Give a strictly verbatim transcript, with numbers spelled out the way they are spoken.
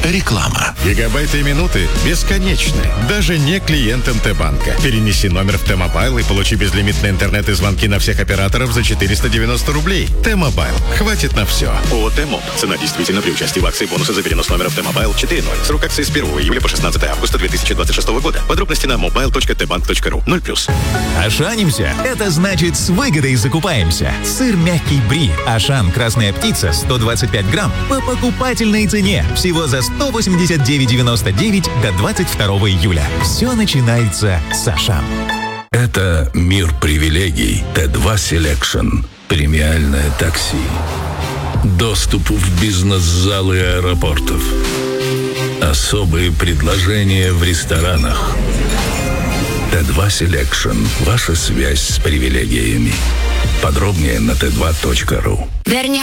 Реклама. Гигабайты и минуты бесконечны, даже не клиентам Т-банка. Перенеси номер в Т-мобайл и получи безлимитный интернет и звонки на всех операторов за четыреста девяносто рублей. Т-мобайл. Хватит на все. ООО «Т-моб». Цена действительно при участии в акции бонуса за перенос номера в Т-мобайл четыре ноль. Срок акции с первого июля по шестнадцатое августа две тысячи двадцать шестого года. Подробности на мобайл точка тэ банк точка ру. ноль плюс. Ашанимся – это значит с выгодой закупаемся. Сыр мягкий бри Ашан «Красная птица» сто двадцать пять грамм по покупательной цене всего за сто восемьдесят девять девяносто девять до двадцать второго июля. Все начинается с Ашан. Это мир привилегий. Т два Selection. Премиальное такси. Доступ в бизнес-залы аэропортов. Особые предложения в ресторанах. Т два Selection. Ваша связь с привилегиями. Подробнее на тэ два точка ру. Верни